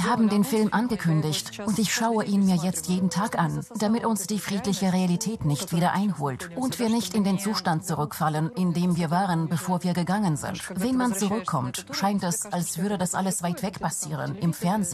haben den Film angekündigt und ich schaue ihn mir jetzt jeden Tag an, damit uns die friedliche Realität nicht wieder einholt und wir nicht in den Zustand zurückfallen, in dem wir waren, bevor wir gegangen sind. Wenn man zurückkommt, scheint es, als würde das alles weit weg passieren, im Fernsehen.